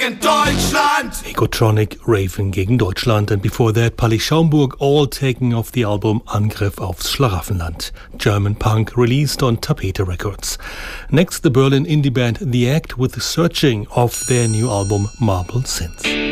gegen Deutschland! Egotronic, Raven gegen Deutschland. And before that, Palli Schaumburg, all taken off the album Angriff aufs Schlaraffenland. German punk released on Tapete Records. Next, the Berlin indie band The Act with the Searching of their new album Marble Synth.